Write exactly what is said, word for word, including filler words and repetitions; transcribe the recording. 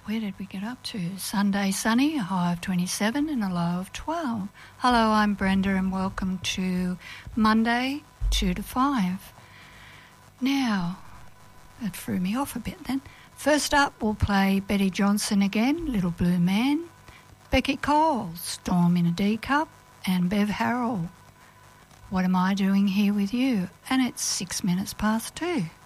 where did we get up to? Sunday sunny, a high of twenty-seven and a low of twelve. Hello, I'm Brenda and welcome to Monday, two to five. Now, that threw me off a bit then. First up, we'll play Betty Johnson again, Little Blue Man, Becky Cole, Storm in a D Cup, and Bev Harrell, What Am I Doing Here With You? And it's six minutes past two.